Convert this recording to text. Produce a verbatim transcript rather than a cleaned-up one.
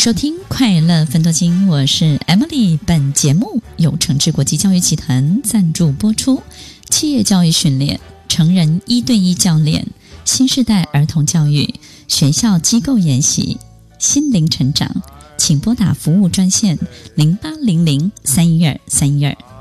收听快乐分多金，我是 Emily。 本节目由诚志国际教育集团赞助播出，企业教育训练、成人一对一教练、新世代儿童教育、学校机构研习、心灵成长，请拨打服务专线零八零零三一二三一二。